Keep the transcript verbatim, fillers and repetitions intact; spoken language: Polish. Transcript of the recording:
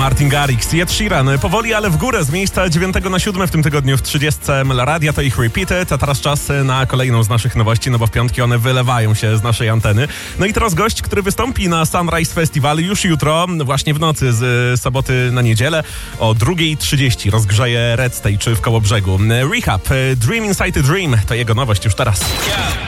Martin Garrix, Ed Sheeran. Powoli, ale w górę, z miejsca dziewiątego na siódme w tym tygodniu w trzydziestce Meloradia, to ich Repeated, a teraz czas na kolejną z naszych nowości, no bo w piątki one wylewają się z naszej anteny. No i teraz gość, który wystąpi na Sunrise Festival już jutro, właśnie w nocy z soboty na niedzielę o drugiej trzydzieści rozgrzeje Red Stage w Kołobrzegu. Rehab, Dream Inside a Dream, to jego nowość już teraz. Yeah.